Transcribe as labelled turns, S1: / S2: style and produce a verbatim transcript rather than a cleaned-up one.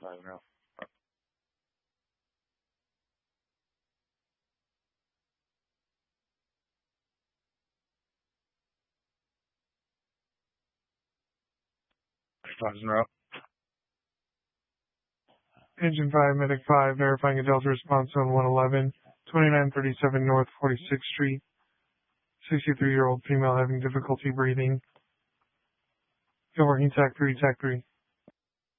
S1: five now. Five zero.
S2: Engine five, Medic five, verifying a Delta response on one eleven, twenty-nine thirty-seven North forty-sixth Street. sixty-three-year-old female having difficulty breathing. Still working TAC three, TAC three.